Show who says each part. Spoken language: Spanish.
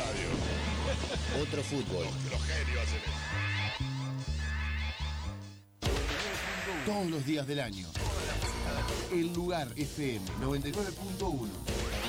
Speaker 1: estadio.
Speaker 2: Otro fútbol.
Speaker 1: Los genios hacen eso.
Speaker 3: Todos los días del año. El Lugar FM 99.1.